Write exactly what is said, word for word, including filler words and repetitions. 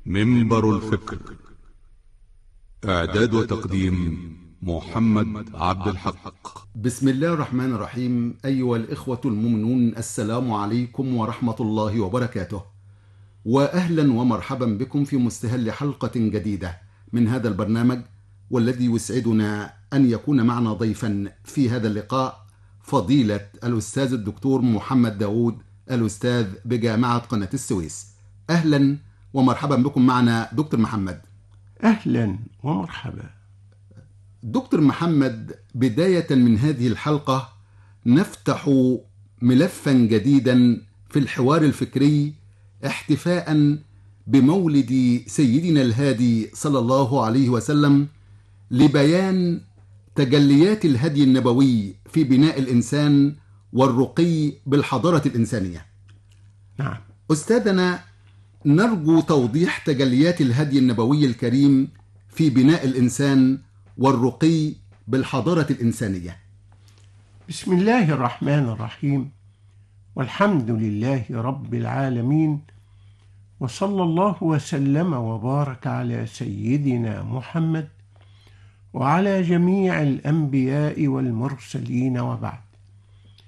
منبر الفكر. إعداد وتقديم محمد عبد الحق. بسم الله الرحمن الرحيم. أيها الإخوة المؤمنون، السلام عليكم ورحمة الله وبركاته، وأهلا ومرحبا بكم في مستهل حلقة جديدة من هذا البرنامج، والذي يسعدنا أن يكون معنا ضيفا في هذا اللقاء فضيلة الأستاذ الدكتور محمد داود، الأستاذ بجامعة قناة السويس. أهلا ومرحبا بكم معنا دكتور محمد. أهلا ومرحبا دكتور محمد، بداية من هذه الحلقة نفتح ملفا جديدا في الحوار الفكري احتفاء بمولد سيدنا الهادي صلى الله عليه وسلم، لبيان تجليات الهدي النبوي في بناء الإنسان والرقي بالحضارة الإنسانية. نعم أستاذنا، نرجو توضيح تجليات الهدي النبوي الكريم في بناء الإنسان والرقي بالحضارة الإنسانية. بسم الله الرحمن الرحيم، والحمد لله رب العالمين، وصلى الله وسلم وبارك على سيدنا محمد وعلى جميع الأنبياء والمرسلين، وبعد.